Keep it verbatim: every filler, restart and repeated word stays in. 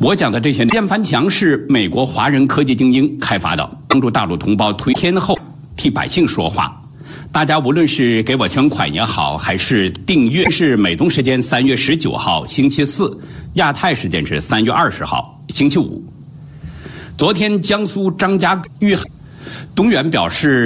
我讲的这些电翻墙是美国华人科技精英开发的，帮助大陆同胞推天后替百姓说话。大家无论是给我捐款也好，还是订阅，是美东时间三月十九号星期四，亚太时间是三月二十号星期五。昨天江苏张家玉东源表示。